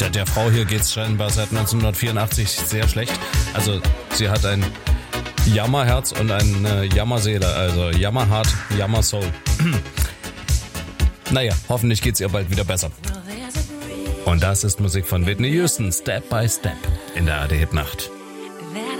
Der Frau hier geht's scheinbar seit 1984 sehr schlecht. Also sie hat ein Jammerherz und eine Jammerseele. Also Jammerhart, Jammersoul. Naja, hoffentlich geht's ihr bald wieder besser. Und das ist Musik von Whitney Houston, Step by Step, in der ARD Hit Nacht.